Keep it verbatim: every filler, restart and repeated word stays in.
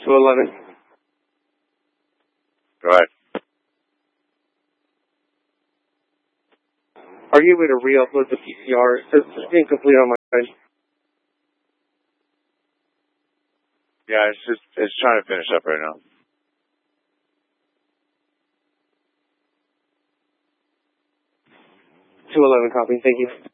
two eleven. Go ahead. Are you able to re-upload the P C R? It says it's incomplete on my side. Yeah, it's just, it's trying to finish up right now. two eleven copy, thank you.